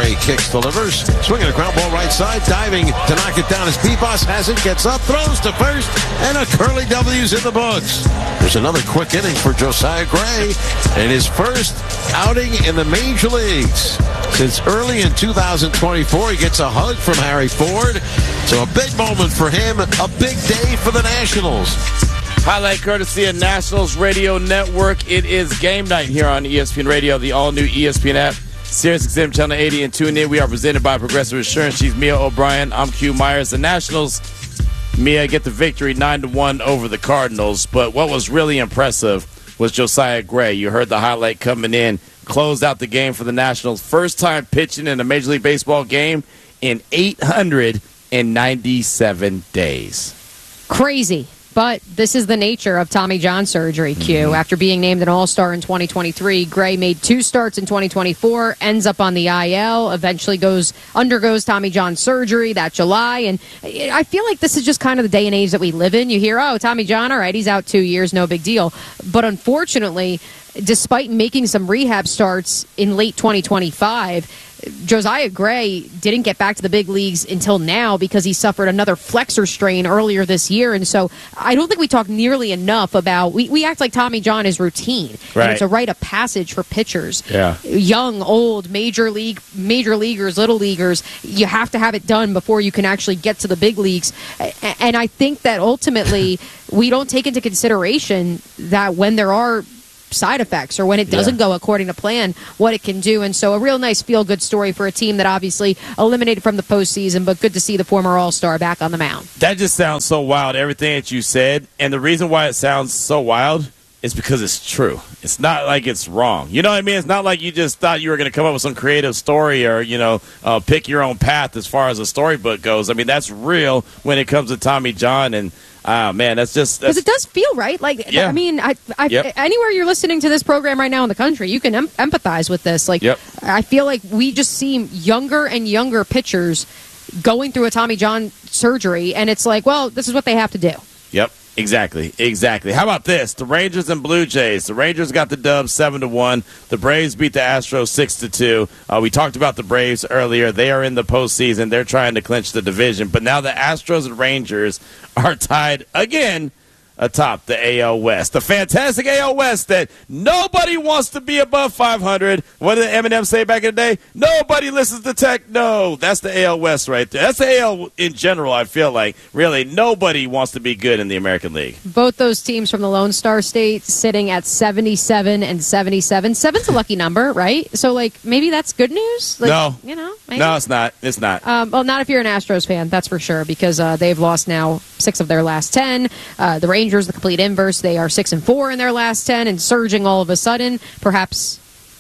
Gray kicks, delivers. Swinging a ground ball right side. Diving to knock it down as Bebos has it. Gets up, throws to first. And a Curly W's in the books. There's another quick inning for Josiah Gray. And his first outing in the major leagues. Since early in 2024, he gets a hug from Harry Ford. So a big moment for him. A big day for the Nationals. Highlight courtesy of Nationals Radio Network. It is game night here on ESPN Radio, the all-new ESPN app, SiriusXM Channel 80, and tune in. We are presented by Progressive Insurance. She's Mia O'Brien. I'm Q Myers. The Nationals, Mia, get the victory 9-1 over the Cardinals. But what was really impressive was Josiah Gray. You heard the highlight coming in. Closed out the game for the Nationals. First time pitching in a Major League Baseball game in 897 days. Crazy. But this is the nature of Tommy John surgery, Q. After being named an All-Star in 2023, Gray made 2 starts in 2024, ends up on the IL, eventually undergoes Tommy John surgery that July. And I feel like this is just kind of the day and age that we live in. You hear, oh, Tommy John, all right, he's out 2 years, no big deal. But unfortunately, despite making some rehab starts in late 2025, Josiah Gray didn't get back to the big leagues until now because he suffered another flexor strain earlier this year. And so I don't think we talk nearly enough about, we act like Tommy John is routine. Right. And it's a rite of passage for pitchers. Yeah. Young, old, major leaguers, little leaguers. You have to have it done before you can actually get to the big leagues. And I think that ultimately we don't take into consideration that when there are side effects or when it doesn't go according to plan, what it can do. And so a real nice feel-good story for a team that obviously eliminated from the postseason, but good to see the former All-Star back on the mound. That just sounds so wild, everything that you said. And the reason why it sounds so wild is because it's true. It's not like it's wrong. You know what I mean? It's not like you just thought you were going to come up with some creative story or, pick your own path as far as a storybook goes. I mean, that's real when it comes to Tommy John. And man, that's because it does feel right. Like, yeah. I mean, anywhere you're listening to this program right now in the country, you can empathize with this. Like, I feel like we just see younger and younger pitchers going through a Tommy John surgery, and it's like, well, this is what they have to do. Yep. Exactly. How about this? The Rangers and Blue Jays. The Rangers got the dub 7-1. The Braves beat the Astros 6-2. We talked about the Braves earlier. They are in the postseason. They're trying to clinch the division. But now the Astros and Rangers are tied again atop the AL West. The fantastic AL West that nobody wants to be above 500. What did Eminem say back in the day? Nobody listens to techno. That's the AL West right there. That's the AL in general, I feel like. Really, nobody wants to be good in the American League. Both those teams from the Lone Star State sitting at 77 and 77. 7's a lucky number, right? So, maybe that's good news? No. Maybe? No, it's not. It's not. Well, not if you're an Astros fan, that's for sure, because they've lost now 6 of their last 10. The Rangers, the complete inverse. They are 6-4 in their last 10 and surging all of a sudden, perhaps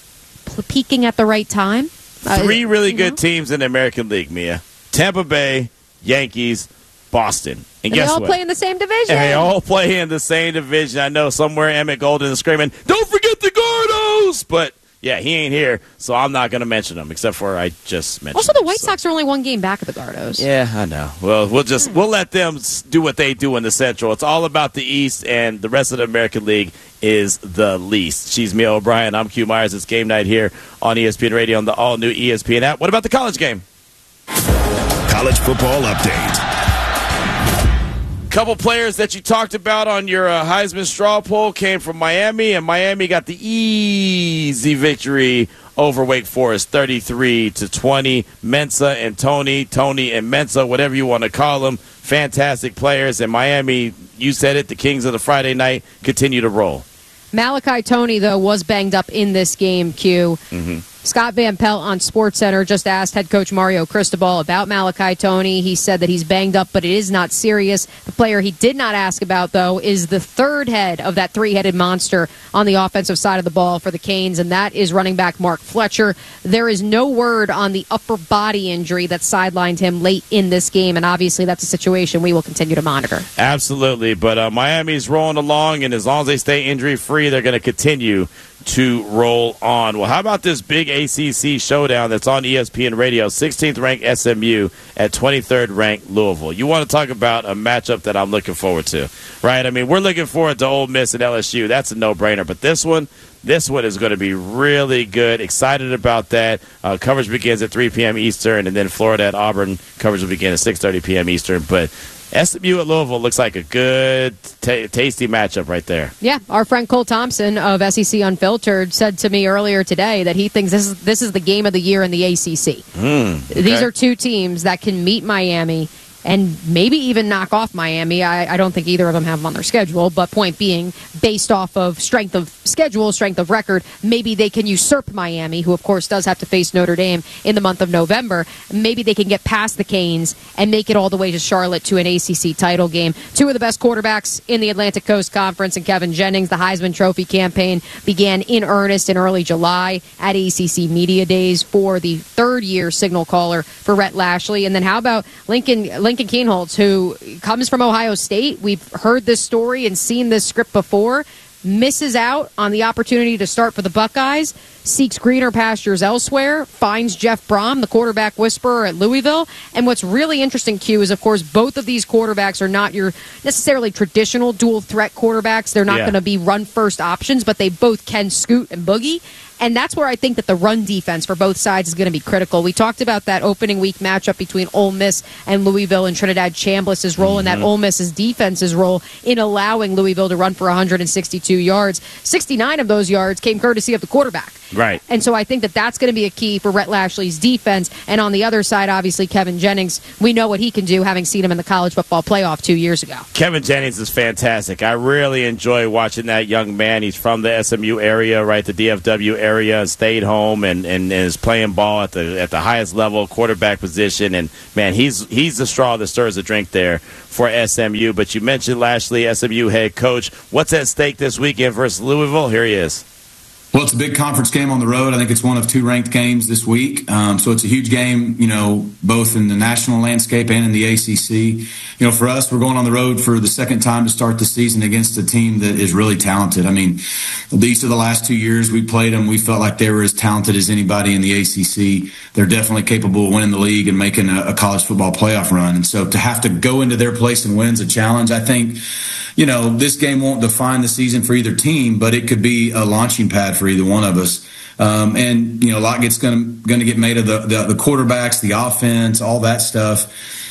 peaking at the right time. 3 really good teams in the American League, Mia. Tampa Bay, Yankees, Boston. And guess what? They all play in the same division. And they all play in the same division. I know somewhere Emmett Golden is screaming, "Don't forget the Gardos!" But yeah, he ain't here, so I'm not going to mention him, except for I just mentioned Also, the White him, Sox are only 1 game back of the Gardos. Yeah, I know. Well, we'll let them do what they do in the Central. It's all about the East, and the rest of the American League is the least. She's Mia O'Brien. I'm Q Myers. It's game night here on ESPN Radio on the all-new ESPN app. What about the college game? College football update. Couple players that you talked about on your Heisman straw poll came from Miami, and Miami got the easy victory over Wake Forest, 33-20. Mensah and Tony and Mensah, whatever you want to call them, fantastic players. And Miami, you said it, the Kings of the Friday night continue to roll. Malachi Tony, though, was banged up in this game, Q. Scott Van Pelt on SportsCenter just asked head coach Mario Cristobal about Malachi Tony. He said that he's banged up, but it is not serious. The player he did not ask about, though, is the third head of that 3-headed monster on the offensive side of the ball for the Canes, and that is running back Mark Fletcher. There is no word on the upper body injury that sidelined him late in this game, and obviously that's a situation we will continue to monitor. Absolutely, but Miami's rolling along, and as long as they stay injury-free, they're going to continue to roll on. Well, how about this big ACC showdown that's on ESPN Radio? 16th ranked SMU at 23rd ranked Louisville. You want to talk about a matchup that I'm looking forward to, right? I mean, we're looking forward to Ole Miss and LSU. That's a no-brainer. But this one is going to be really good. Excited about that. Coverage begins at 3 p.m. Eastern, and then Florida at Auburn. Coverage will begin at 6:30 p.m. Eastern. But SMU at Louisville looks like a good, tasty matchup right there. Yeah, our friend Cole Thompson of SEC Unfiltered said to me earlier today that he thinks this is the game of the year in the ACC. Okay. These are two teams that can meet Miami and maybe even knock off Miami. I don't think either of them have them on their schedule, but point being, based off of strength of schedule, strength of record, maybe they can usurp Miami, who of course does have to face Notre Dame in the month of November. Maybe they can get past the Canes and make it all the way to Charlotte to an ACC title game. Two of the best quarterbacks in the Atlantic Coast Conference, and Kevin Jennings. The Heisman Trophy campaign began in earnest in early July at ACC Media Days for the third-year signal caller for Rhett Lashley. And then how about Lincoln Kienholz, who comes from Ohio State? We've heard this story and seen this script before. Misses out on the opportunity to start for the Buckeyes, seeks greener pastures elsewhere, finds Jeff Brom, the quarterback whisperer at Louisville. And what's really interesting, Q, is, of course, both of these quarterbacks are not your necessarily traditional dual-threat quarterbacks. They're not going to be run-first options, but they both can scoot and boogie. And that's where I think that the run defense for both sides is going to be critical. We talked about that opening week matchup between Ole Miss and Louisville, and Trinidad Chambliss' role in that Ole Miss's defense's role in allowing Louisville to run for 162 yards. 69 of those yards came courtesy of the quarterback. Right. And so I think that that's going to be a key for Rhett Lashley's defense. And on the other side, obviously, Kevin Jennings, we know what he can do, having seen him in the college football playoff 2 years ago. Kevin Jennings is fantastic. I really enjoy watching that young man. He's from the SMU area, right, the DFW area, stayed home and is playing ball at the highest level, quarterback position. And, man, he's the straw that stirs the drink there for SMU. But you mentioned Lashley, SMU head coach. What's at stake this weekend versus Louisville? Here he is. Well, it's a big conference game on the road. I think it's one of two ranked games this week. So it's a huge game, both in the national landscape and in the ACC. For us, we're going on the road for the second time to start the season against a team that is really talented. I mean, each of the last 2 years we played them, we felt like they were as talented as anybody in the ACC. They're definitely capable of winning the league and making a college football playoff run. And so to have to go into their place and win is a challenge. I think, this game won't define the season for either team, but it could be a launching pad for either one of us. And a lot gets going to get made of the quarterbacks, the offense, all that stuff.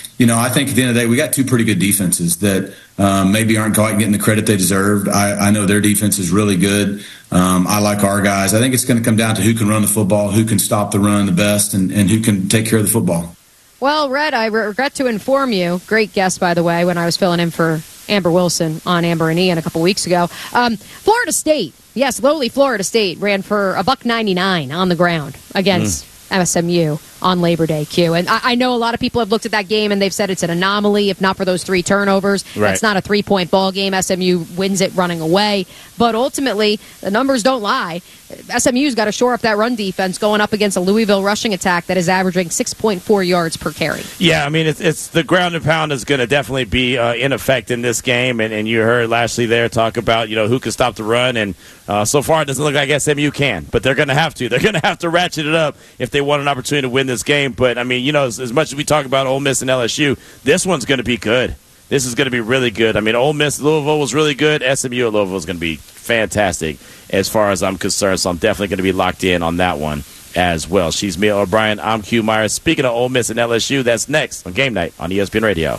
I think at the end of the day, we got two pretty good defenses that maybe aren't quite getting the credit they deserved. I know their defense is really good. I like our guys. I think it's going to come down to who can run the football, who can stop the run the best, and who can take care of the football. Well, Red, I regret to inform you, great guest, by the way, when I was filling in for Amber Wilson on Amber and Ian a couple weeks ago. Florida State, yes, lowly Florida State, ran for $1.99 on the ground against SMU on Labor Day, Q. And I know a lot of people have looked at that game and they've said it's an anomaly, if not for those 3 turnovers. Right. That's not a 3-point ball game. SMU wins it running away. But ultimately, the numbers don't lie. SMU's got to shore up that run defense going up against a Louisville rushing attack that is averaging 6.4 yards per carry. Yeah, I mean, it's the ground and pound is going to definitely be in effect in this game. And you heard Lashley there talk about, who can stop the run. And so far, it doesn't look like SMU can. But they're going to have to. They're going to have to ratchet it up if they want an opportunity to win this game. But, I mean, as much as we talk about Ole Miss and LSU, this one's going to be good. This is going to be really good. I mean, Ole Miss, Louisville was really good. SMU at Louisville is going to be fantastic as far as I'm concerned. So I'm definitely going to be locked in on that one as well. She's Mia O'Brien. I'm Q Myers. Speaking of Ole Miss and LSU, that's next on Game Night on ESPN Radio.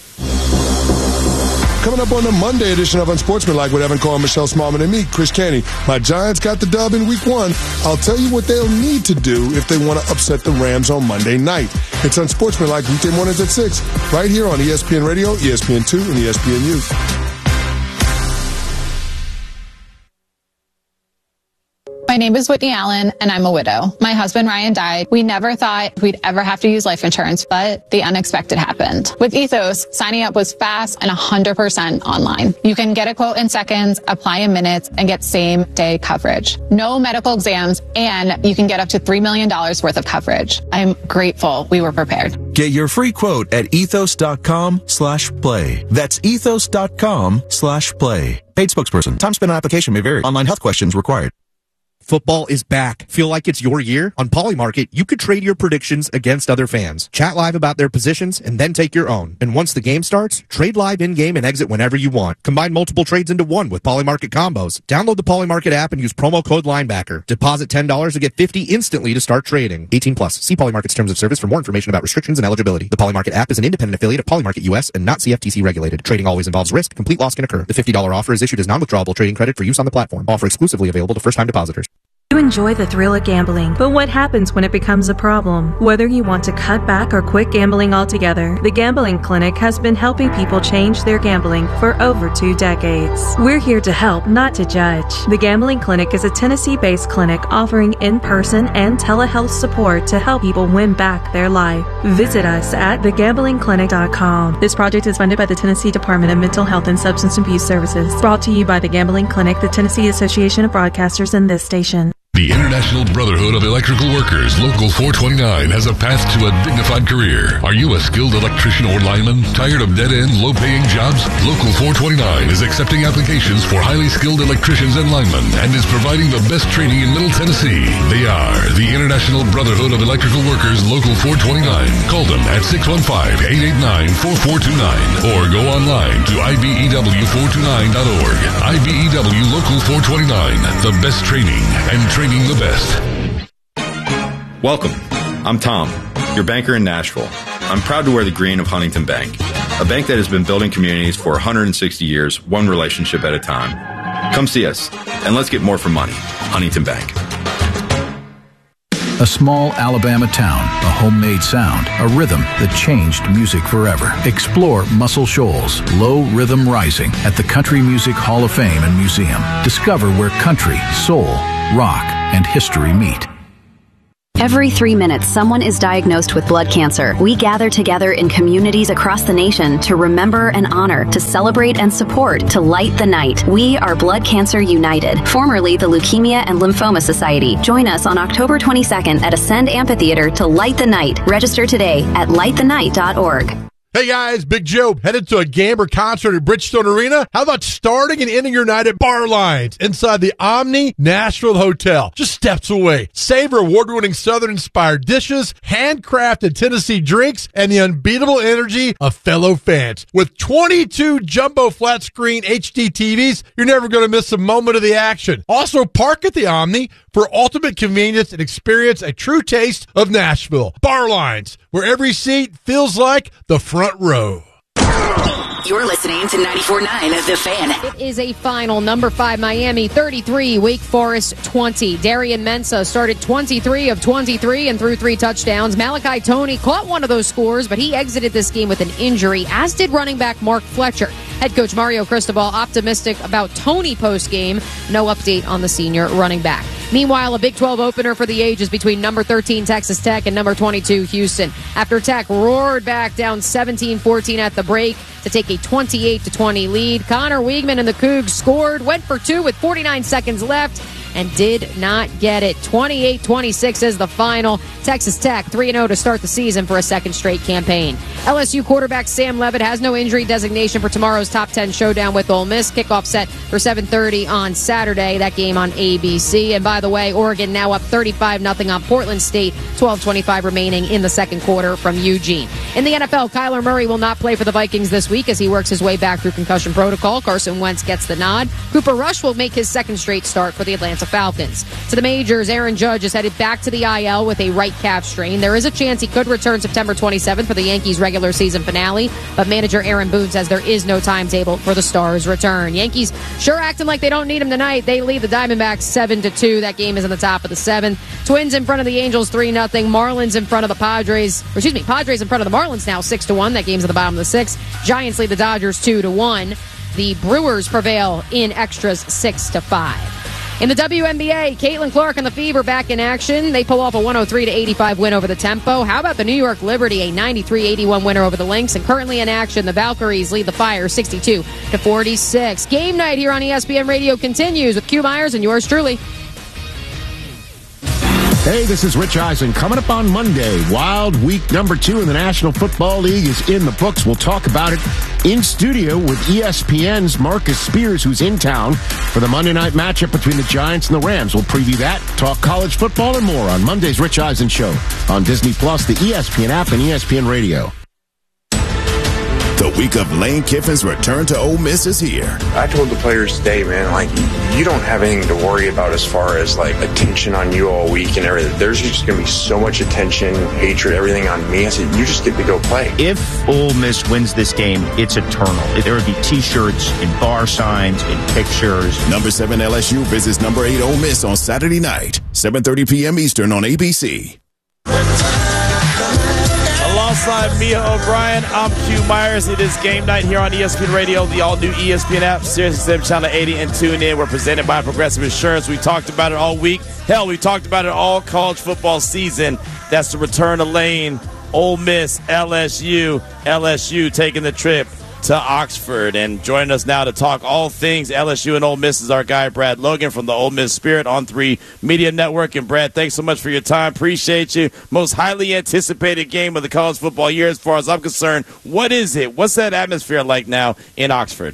Coming up on the Monday edition of Unsportsmanlike with Evan Carr, Michelle Smallman, and me, Chris Canty. My Giants got the dub in Week 1. I'll tell you what they'll need to do if they want to upset the Rams on Monday night. It's Unsportsmanlike weekday mornings at 6, right here on ESPN Radio, ESPN2, and ESPNU. My name is Whitney Allen, and I'm a widow. My husband, Ryan, died. We never thought we'd ever have to use life insurance, but the unexpected happened. With Ethos, signing up was fast and 100% online. You can get a quote in seconds, apply in minutes, and get same-day coverage. No medical exams, and you can get up to $3 million worth of coverage. I'm grateful we were prepared. Get your free quote at ethos.com/play. That's ethos.com/play. Paid spokesperson. Time spent on application may vary. Online health questions required. Football is back. Feel like it's your year? On Polymarket, you could trade your predictions against other fans. Chat live about their positions and then take your own. And once the game starts, trade live in-game and exit whenever you want. Combine multiple trades into one with Polymarket combos. Download the Polymarket app and use promo code Linebacker. Deposit $10 to get $50 instantly to start trading. 18 plus. See Polymarket's terms of service for more information about restrictions and eligibility. The Polymarket app is an independent affiliate of Polymarket US and not CFTC regulated. Trading always involves risk. Complete loss can occur. The $50 offer is issued as non-withdrawable trading credit for use on the platform. Offer exclusively available to first-time depositors. You enjoy the thrill of gambling, but what happens when it becomes a problem? Whether you want to cut back or quit gambling altogether, the Gambling Clinic has been helping people change their gambling for over 2 decades. We're here to help, not to judge. The Gambling Clinic is a Tennessee-based clinic offering in-person and telehealth support to help people win back their life. Visit us at thegamblingclinic.com. This project is funded by the Tennessee Department of Mental Health and Substance Abuse Services. Brought to you by the Gambling Clinic, the Tennessee Association of Broadcasters, and this station. The International Brotherhood of Electrical Workers, Local 429, has a path to a dignified career. Are you a skilled electrician or lineman? Tired of dead-end, low-paying jobs? Local 429 is accepting applications for highly skilled electricians and linemen and is providing the best training in Middle Tennessee. They are the International Brotherhood of Electrical Workers, Local 429. Call them at 615-889-4429 or go online to IBEW429.org. IBEW Local 429, the best training and training the best. Welcome. I'm Tom, your banker in Nashville. I'm proud to wear the green of Huntington Bank, a bank that has been building communities for 160 years, one relationship at a time. Come see us, and let's get more for money. Huntington Bank. A small Alabama town, a homemade sound, a rhythm that changed music forever. Explore Muscle Shoals, Low Rhythm Rising at the Country Music Hall of Fame and Museum. Discover where country, soul, rock, and history meet. Every 3 minutes, someone is diagnosed with blood cancer. We gather together in communities across the nation to remember and honor, to celebrate and support, to light the night. We are Blood Cancer United, formerly the Leukemia and Lymphoma Society. Join us on October 22nd at Ascend Amphitheater to light the night. Register today at lightthenight.org. Hey guys, Big Joe, headed to a Gamber concert at Bridgestone Arena? How about starting and ending your night at Bar Lines inside the Omni Nashville Hotel, just steps away? Savor award-winning Southern-inspired dishes, handcrafted Tennessee drinks, and the unbeatable energy of fellow fans. With 22 jumbo flat-screen HD TVs, you're never going to miss a moment of the action. Also, park at the Omni for ultimate convenience and experience a true taste of Nashville. Bar Lines, where every seat feels like the front row. You're listening to 94.9 The Fan. It is a final. Number 5, Miami 33, Wake Forest 20. Darian Mensah started 23 of 23 and threw 3 touchdowns. Malachi Toney caught one of those scores, but he exited this game with an injury, as did running back Mark Fletcher. Head coach Mario Cristobal optimistic about Toney post-game. No update on the senior running back. Meanwhile, a Big 12 opener for the ages between number 13 Texas Tech and number 22 Houston. After Tech roared back down 17-14 at the break to take a 28-20 lead, Connor Weigman and the Cougs scored, went for 2 with 49 seconds left, and did not get it. 28-26 is the final. Texas Tech 3-0 to start the season for a second straight campaign. LSU quarterback Sam Leavitt has no injury designation for tomorrow's top 10 showdown with Ole Miss. Kickoff set for 7:30 on Saturday. That game on ABC. And by the way, Oregon now up 35-0 on Portland State. 12:25 remaining in the second quarter from Eugene. In the NFL, Kyler Murray will not play for the Vikings this week as he works his way back through concussion protocol. Carson Wentz gets the nod. Cooper Rush will make his second straight start for the Atlanta Falcons. To the majors, Aaron Judge is headed back to the IL with a right calf strain. There is a chance he could return September 27th for the Yankees regular season finale, but manager Aaron Boone says there is no timetable for the Stars' return. Yankees sure acting like they don't need him tonight. They lead the Diamondbacks 7-2. That game is in the top of the 7th. Twins in front of the Angels 3-0. Marlins in front of the Padres in front of the Marlins now 6-1. That game's at the bottom of the 6th. Giants lead the Dodgers 2-1. The Brewers prevail in extras 6-5. In the WNBA, Caitlin Clark and the Fever back in action. They pull off a 103-85 win over the Tempo. How about the New York Liberty, a 93-81 winner over the Lynx? And currently in action, the Valkyries lead the Fire 62-46. Game night here on ESPN Radio continues with Q Myers and yours truly. Hey, this is Rich Eisen. Coming up on Monday, Wild Week number 2 in the National Football League is in the books. We'll talk about it in studio with ESPN's Marcus Spears, who's in town for the Monday night matchup between the Giants and the Rams. We'll preview that, talk college football, and more on Monday's Rich Eisen Show on Disney+, the ESPN app, and ESPN Radio. The week of Lane Kiffin's return to Ole Miss is here. I told the players today, man, like, you don't have anything to worry about as far as, like, attention on you all week and everything. There's just going to be so much attention, hatred, everything on me. I said, you just get to go play. If Ole Miss wins this game, it's eternal. There would be T-shirts and bar signs and pictures. Number 7 LSU visits number 8 Ole Miss on Saturday night, 7:30 p.m. Eastern on ABC. Alongside Mia O'Brien, I'm Q Myers. It is game night here on ESPN Radio, the all-new ESPN app, SiriusXM Channel 80, and tune in. We're presented by Progressive Insurance. We talked about it all week. Hell, we talked about it all college football season. That's the return of Lane, Ole Miss, LSU taking the trip to Oxford. And joining us now to talk all things LSU and Ole Miss is our guy Brad Logan from the Ole Miss Spirit on 3 Media Network. And Brad, thanks so much for your time. Appreciate you. Most highly anticipated game of the college football year as far as I'm concerned. What is it? What's that atmosphere like now in Oxford?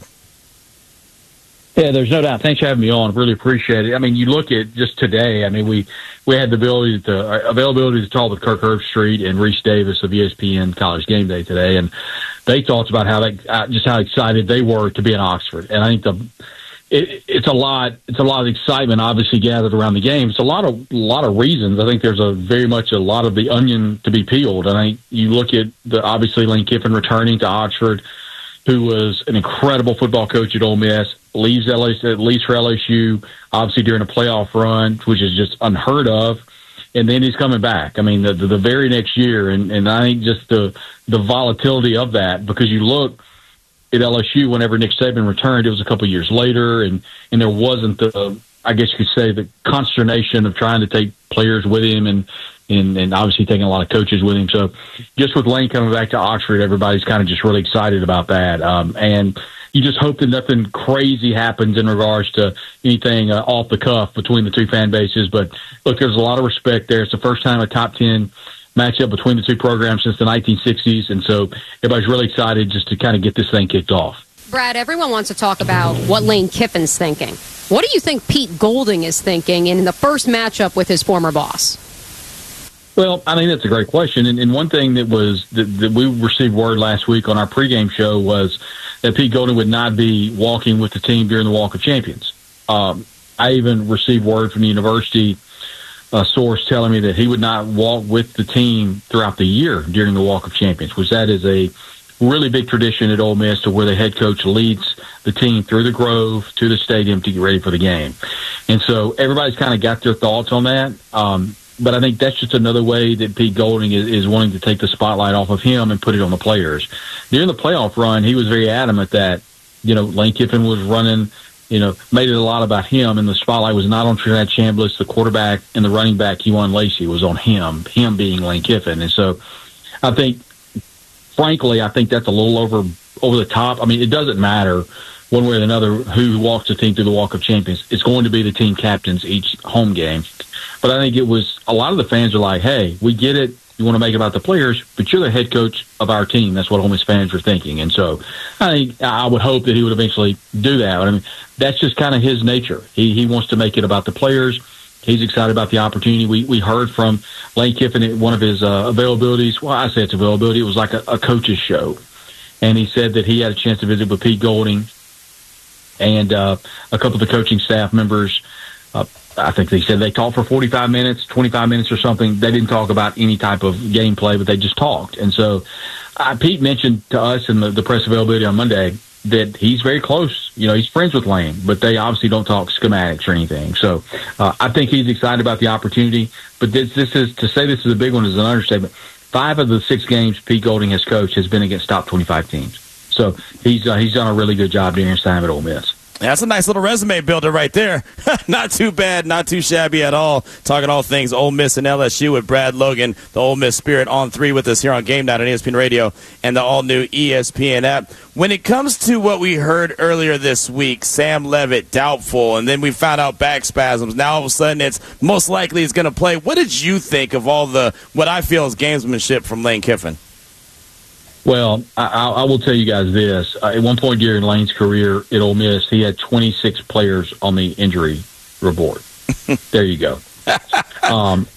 Yeah, there's no doubt. Thanks for having me on. Really appreciate it. I mean, you look at just today, I mean, we had the availability to talk with Kirk Herbstreit and Reese Davis of ESPN College Game Day today, and they talked about how excited they were to be in Oxford. And I think it's a lot of excitement obviously gathered around the game. It's a lot of reasons. I think there's very much a lot of the onion to be peeled. I think you look at obviously Lane Kiffin returning to Oxford, who was an incredible football coach at Ole Miss, leaves for LSU, obviously during a playoff run, which is just unheard of. And then he's coming back. I mean, the very next year, and I think just the volatility of that, because you look at LSU whenever Nick Saban returned, it was a couple of years later, and there wasn't I guess you could say, the consternation of trying to take players with him and obviously taking a lot of coaches with him. So just with Lane coming back to Oxford, everybody's kind of just really excited about that. And you just hope that nothing crazy happens in regards to anything off the cuff between the two fan bases. But look, there's a lot of respect there. It's the first time a top 10 matchup between the two programs since the 1960s. And so everybody's really excited just to kind of get this thing kicked off. Brad, everyone wants to talk about what Lane Kiffin's thinking. What do you think Pete Golding is thinking in the first matchup with his former boss? Well, I think that's a great question. And one thing that we received word last week on our pregame show was that Pete Golding would not be walking with the team during the Walk of Champions. I even received word from the university source telling me that he would not walk with the team throughout the year during the Walk of Champions, which that is a really big tradition at Ole Miss, to where the head coach leads the team through the Grove to the stadium to get ready for the game. And so everybody's kind of got their thoughts on that. But I think that's just another way that Pete Golding is wanting to take the spotlight off of him and put it on the players. During the playoff run, he was very adamant that, Lane Kiffin was running, made it a lot about him, and the spotlight was not on Trinidad Chambliss, the quarterback, and the running back, Kewan Lacey. It was on him being Lane Kiffin. And so I think, frankly, that's a little over the top. I mean, it doesn't matter one way or another who walks the team through the Walk of Champions. It's going to be the team captains each home game. But I think it was a lot of the fans are like, hey, we get it. You want to make it about the players, but you're the head coach of our team. That's what Ole Miss fans are thinking. And so I would hope that he would eventually do that. But I mean, that's just kind of his nature. He wants to make it about the players. He's excited about the opportunity. We heard from Lane Kiffin at one of his availabilities. Well, I say it's availability. It was like a coach's show. And he said that he had a chance to visit with Pete Golding and a couple of the coaching staff members. I think they said they talked for 45 minutes, 25 minutes or something. They didn't talk about any type of gameplay, but they just talked. And so Pete mentioned to us in the press availability on Monday that he's very close. He's friends with Lane, but they obviously don't talk schematics or anything. So I think he's excited about the opportunity. But this is to say this is a big one is an understatement. 5 of the 6 games Pete Golding has coached has been against top 25 teams. So he's done a really good job during his time at Ole Miss. That's a nice little resume builder right there. Not too bad, not too shabby at all. Talking all things Ole Miss and LSU with Brad Logan, the Ole Miss Spirit on 3 with us here on Game Night on ESPN Radio and the all-new ESPN app. When it comes to what we heard earlier this week, Sam Leavitt doubtful, and then we found out back spasms. Now all of a sudden it's most likely he's going to play. What did you think of all the what I feel is gamesmanship from Lane Kiffin? Well, I will tell you guys this. At one point during Lane's career at Ole Miss, he had 26 players on the injury report. There you go. And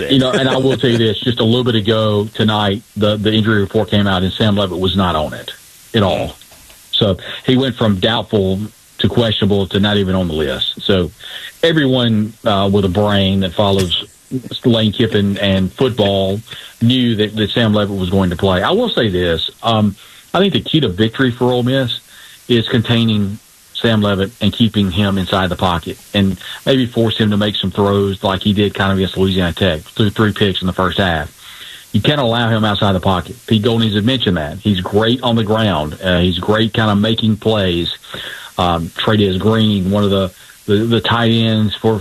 I will tell you this. Just a little bit ago tonight, the injury report came out, and Sam Leavitt was not on it at all. So he went from doubtful to questionable to not even on the list. So everyone with a brain that follows Lane Kiffin and football knew that Sam Leavitt was going to play. I will say this. I think the key to victory for Ole Miss is containing Sam Leavitt and keeping him inside the pocket and maybe force him to make some throws like he did kind of against Louisiana Tech, threw 3 picks in the first half. You can't allow him outside the pocket. Pete Golding's had mentioned that. He's great on the ground. He's great kind of making plays. Trey'Dez Green, one of the tight ends for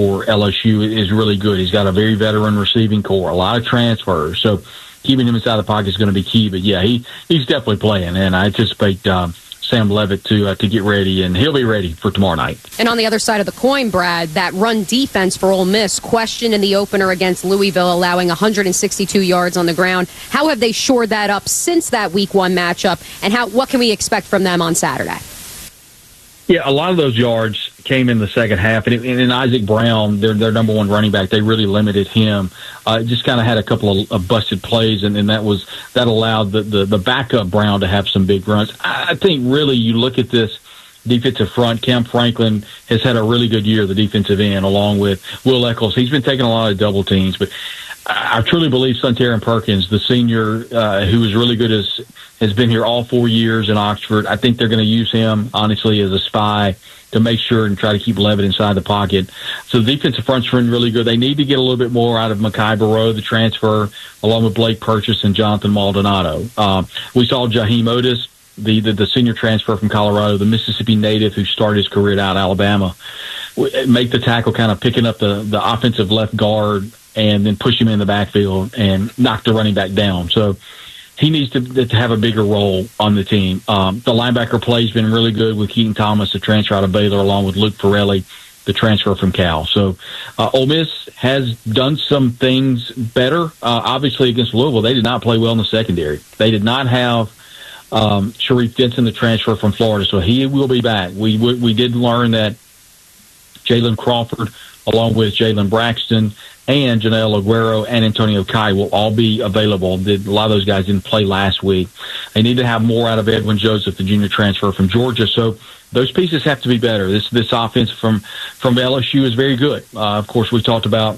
LSU, is really good. He's got a very veteran receiving core, a lot of transfers. So keeping him inside the pocket is going to be key. But, yeah, he's definitely playing, and I anticipate Sam Leavitt to get ready, and he'll be ready for tomorrow night. And on the other side of the coin, Brad, that run defense for Ole Miss, questioned in the opener against Louisville, allowing 162 yards on the ground. How have they shored that up since that Week 1 matchup, and what can we expect from them on Saturday? Yeah, a lot of those yards came in the second half, and in Isaac Brown, their number one running back, they really limited him. Just kind of had a couple of busted plays, and that allowed the backup Brown to have some big runs. I think really you look at this defensive front. Cam Franklin has had a really good year, the defensive end, along with Will Eccles. He's been taking a lot of double teams, but I truly believe Suntarine Perkins, the senior who is really good, has been here all 4 years in Oxford. I think they're going to use him, honestly, as a spy to make sure and try to keep Leavitt inside the pocket. So the defensive front's been really good. They need to get a little bit more out of Mekhi Barrow, the transfer, along with Blake Purchase and Jonathan Maldonado. We saw Jaheim Otis, the senior transfer from Colorado, the Mississippi native who started his career out of Alabama, make the tackle, kind of picking up the offensive left guard and then push him in the backfield and knock the running back down. So he needs to have a bigger role on the team. The linebacker play has been really good with Keaton Thomas, the transfer out of Baylor, along with Luke Pirelli, the transfer from Cal. So Ole Miss has done some things better. Obviously, against Louisville, they did not play well in the secondary. They did not have Sharif Denson, the transfer from Florida, so he will be back. We did learn that Jalen Crawford, along with Jalen Braxton and Janelle Aguero and Antonio Kai, will all be available. A lot of those guys didn't play last week. They need to have more out of Edwin Joseph, the junior transfer from Georgia. So those pieces have to be better. This offense from LSU is very good. Of course, we talked about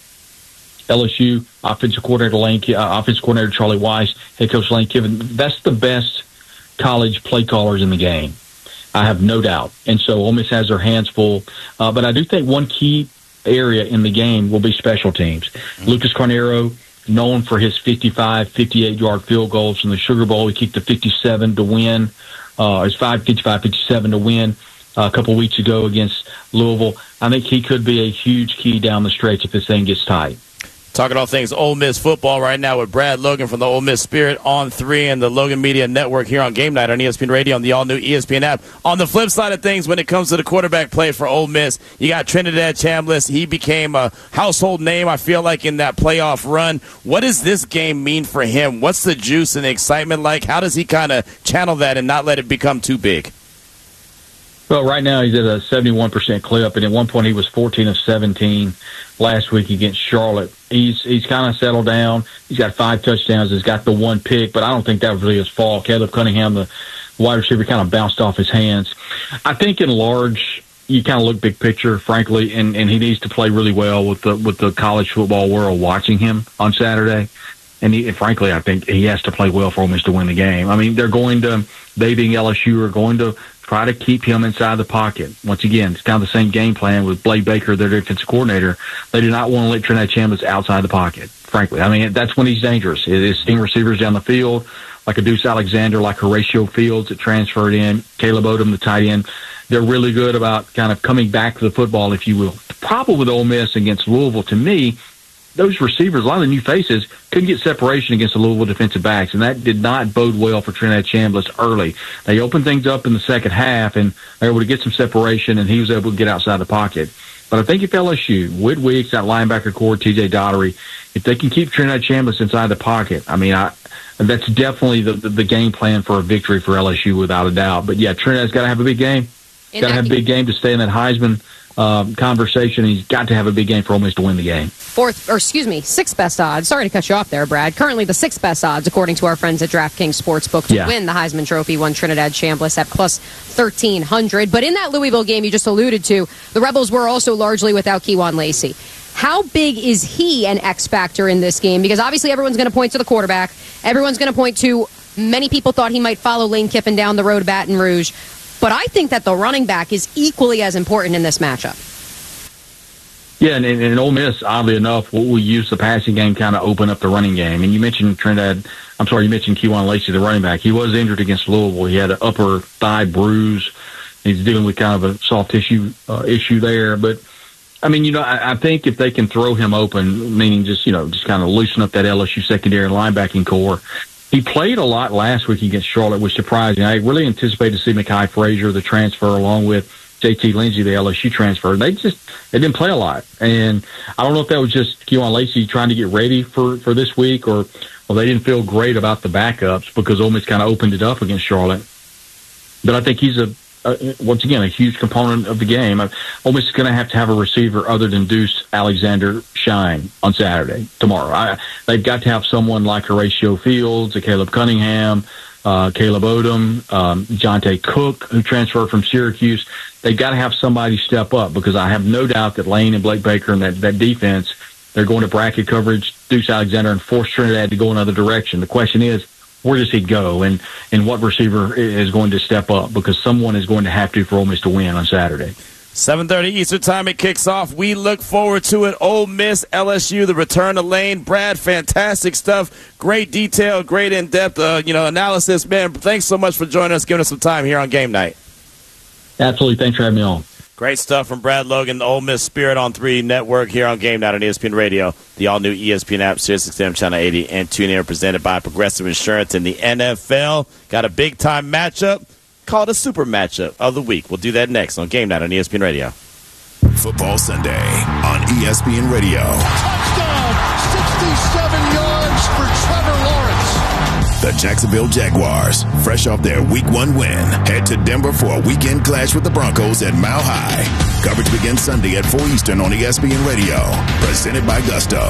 LSU offensive coordinator Charlie Weiss, head coach Lane Kiffin. That's the best college play callers in the game, I have no doubt. And so Ole Miss has their hands full. But I do think one key area in the game will be special teams. Lucas Carnero, known for his 55, 58-yard field goals from the Sugar Bowl. He kicked a 57 to win, his 55, 57 to win a couple weeks ago against Louisville. I think he could be a huge key down the stretch if this thing gets tight. Talking all things Ole Miss football right now with Brad Logan from the Ole Miss Spirit on 3 and the Logan Media Network here on Game Night on ESPN Radio on the all-new ESPN app. On the flip side of things, when it comes to the quarterback play for Ole Miss, you got Trinidad Chambliss. He became a household name, I feel like, in that playoff run. What does this game mean for him? What's the juice and the excitement like? How does he kind of channel that and not let it become too big? Well, right now he's at a 71% clip, and at one point he was 14 of 17 last week against Charlotte. He's kind of settled down. He's got 5 touchdowns. He's got the 1 pick, but I don't think that was really his fault. Caleb Cunningham, the wide receiver, kind of bounced off his hands. I think in large, you kind of look big picture, frankly, and he needs to play really well with the college football world watching him on Saturday. And frankly, I think he has to play well for Ole Miss to win the game. I mean, they being LSU, are going to try to keep him inside the pocket. Once again, it's kind of the same game plan with Blake Baker, their defensive coordinator. They do not want to let Trinidad Chambliss outside the pocket, frankly. I mean, that's when he's dangerous. It is seeing receivers down the field, like a Deuce Alexander, like Horatio Fields that transferred in, Caleb Odom, the tight end. They're really good about kind of coming back to the football, if you will. The problem with Ole Miss against Louisville, to me, those receivers, a lot of the new faces, couldn't get separation against the Louisville defensive backs, and that did not bode well for Trinidad Chambliss early. They opened things up in the second half, and they were able to get some separation, and he was able to get outside the pocket. But I think if LSU, Whit Weeks, that linebacker core, T.J. Daugherty, if they can keep Trinidad Chambliss inside the pocket, I mean, that's definitely the game plan for a victory for LSU without a doubt. But, yeah, Trinidad's got to have a big game. Got to have a big game to stay in that Heisman conversation. He's got to have a big game for Ole Miss to win the game. Sixth best odds. Sorry to cut you off there, Brad. Currently the sixth best odds, according to our friends at DraftKings Sportsbook, to win the Heisman Trophy, won Trinidad Chambliss at plus 1,300. But in that Louisville game you just alluded to, the Rebels were also largely without Kejuan Lacey. How big is he an X factor in this game? Because obviously everyone's going to point to the quarterback. Everyone's going to point to many people thought he might follow Lane Kiffin down the road to Baton Rouge. But I think that the running back is equally as important in this matchup. Yeah, and Ole Miss, oddly enough, will use the passing game kind of open up the running game. And you mentioned you mentioned Kejuan Lacey, the running back. He was injured against Louisville. He had an upper thigh bruise. He's dealing with kind of a soft tissue issue there. But, I mean, I think if they can throw him open, meaning just kind of loosen up that LSU secondary and linebacking core. He played a lot last week against Charlotte, which surprised me. I really anticipated to see Mekhi Frazier, the transfer, along with JT Lindsey, the LSU transfer. They didn't play a lot. And I don't know if that was just Kejuan Lacey trying to get ready for this week or they didn't feel great about the backups because Ole Miss kind of opened it up against Charlotte. But I think he's once again, a huge component of the game. Ole Miss is going to have a receiver other than Deuce Alexander-Shine on Saturday, tomorrow. They've got to have someone like Horatio Fields, a Caleb Cunningham, Caleb Odom, Jonte Cook, who transferred from Syracuse. They've got to have somebody step up because I have no doubt that Lane and Blake Baker and that defense, they're going to bracket coverage Deuce Alexander and force Trinidad to go another direction. The question is, where does he go and what receiver is going to step up? Because someone is going to have to for Ole Miss to win on Saturday. 7:30 Eastern Time it kicks off. We look forward to it. Ole Miss, LSU, the return of Lane. Brad, fantastic stuff. Great detail, great in-depth analysis. Man, thanks so much for joining us, giving us some time here on Game Night. Absolutely. Thanks for having me on. Great stuff from Brad Logan, the Ole Miss Spirit on 3 Network here on Game Night on ESPN Radio, the all-new ESPN app, SiriusXM Channel 80, and TuneIn, presented by Progressive Insurance. In the NFL, got a big-time matchup called a super matchup of the week. We'll do that next on Game Night on ESPN Radio. Football Sunday on ESPN Radio. Touchdown, 67 yards for Trevor Lawrence. The Jacksonville Jaguars, fresh off their Week 1 win, head to Denver for a weekend clash with the Broncos at Mile High. Coverage begins Sunday at 4 Eastern on ESPN Radio. Presented by Gusto.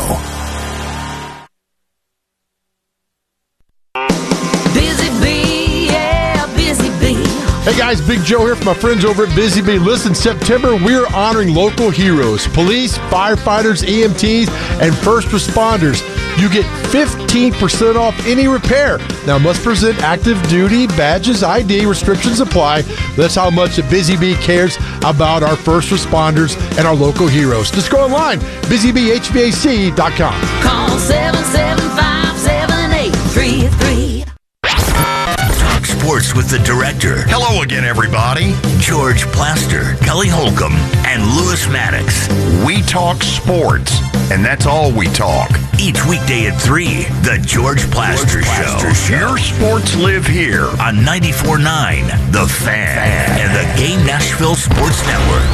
Hey guys, Big Joe here from my friends over at Busy Bee. Listen, September, we're honoring local heroes, police, firefighters, EMTs, and first responders. You get 15% off any repair. Now, must present active duty badges, ID, restrictions apply. That's how much the Busy Bee cares about our first responders and our local heroes. Just go online, busybhvac.com. Call 775-7833. Sports with the director. Hello again, everybody. George Plaster, Kelly Holcomb, and Lewis Maddox. We talk sports, and that's all we talk. Each weekday at 3, The George Plaster Show. Your sports live here on 94.9, The Fan, and the Game Nashville Sports Network.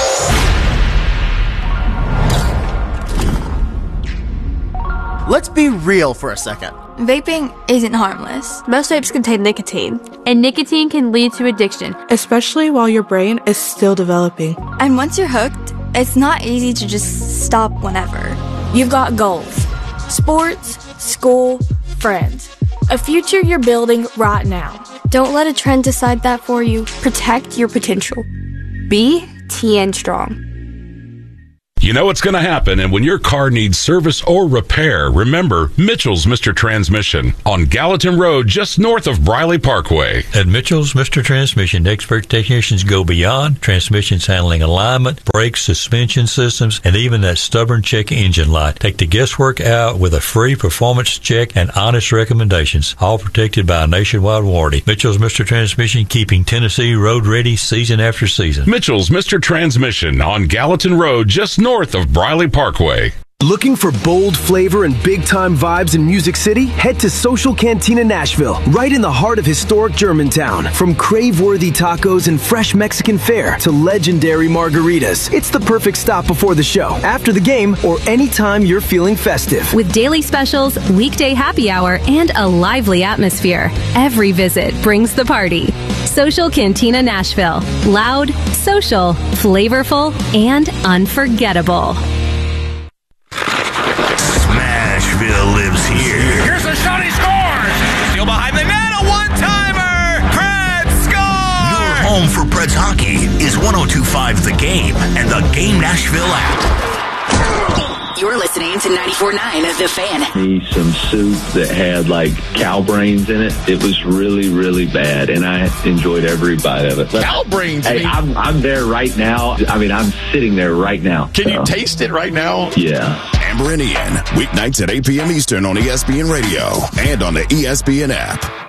Let's be real for a second. Vaping isn't harmless. Most vapes contain nicotine. And nicotine can lead to addiction. Especially while your brain is still developing. And once you're hooked, it's not easy to just stop whenever. You've got goals. Sports, school, friends. A future you're building right now. Don't let a trend decide that for you. Protect your potential. Be TN Strong. You know what's going to happen, and when your car needs service or repair, remember Mitchell's Mr. Transmission on Gallatin Road, just north of Briley Parkway. At Mitchell's Mr. Transmission, expert technicians go beyond transmissions handling alignment, brakes, suspension systems, and even that stubborn check engine light. Take the guesswork out with a free performance check and honest recommendations, all protected by a nationwide warranty. Mitchell's Mr. Transmission, keeping Tennessee road ready season after season. Mitchell's Mr. Transmission on Gallatin Road, just north of Briley Parkway. Looking for bold flavor and big-time vibes in Music City? Head to Social Cantina Nashville, right in the heart of historic Germantown. From crave-worthy tacos and fresh Mexican fare to legendary margaritas, it's the perfect stop before the show, after the game, or anytime you're feeling festive. With daily specials, weekday happy hour, and a lively atmosphere, every visit brings the party. Social Cantina Nashville. Loud, social, flavorful, and unforgettable. Smashville lives here. Here's a shot, he scores! Still behind the net, a one-timer! Preds score! Your home for Preds hockey is 102.5 The Game and the Game Nashville app. You're listening to 94.9 The Fan. Me some soup that had like cow brains in it. It was really, really bad, and I enjoyed every bite of it. Cow brains? Hey, I'm there right now. I mean, I'm sitting there right now. Can you taste it right now? Yeah. Amber and Ian, weeknights at 8 p.m. Eastern on ESPN Radio and on the ESPN app.